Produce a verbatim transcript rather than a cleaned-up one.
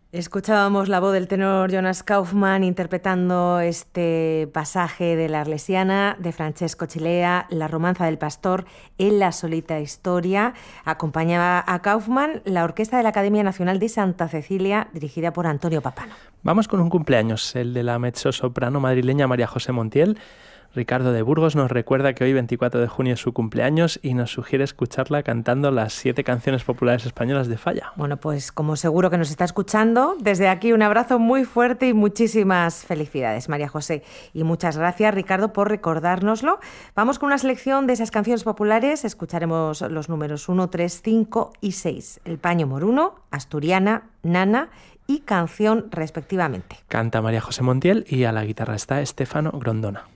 Escuchábamos la voz del tenor Jonas Kaufmann interpretando este pasaje de la Arlesiana de Francesco Cilea, La romanza del pastor en la solita historia. Acompañaba a Kaufmann la orquesta de la Academia Nacional de Santa Cecilia, dirigida por Antonio Papano. Vamos con un cumpleaños, el de la mezzosoprano madrileña María José Montiel. Ricardo de Burgos nos recuerda que hoy, veinticuatro de junio, es su cumpleaños y nos sugiere escucharla cantando las siete canciones populares españolas de Falla. Bueno, pues como seguro que nos está escuchando, desde aquí un abrazo muy fuerte y muchísimas felicidades, María José. Y muchas gracias, Ricardo, por recordárnoslo. Vamos con una selección de esas canciones populares. Escucharemos los números uno, tres, cinco y seis. El paño moruno, Asturiana, Nana y Canción, respectivamente. Canta María José Montiel y a la guitarra está Estefano Grondona.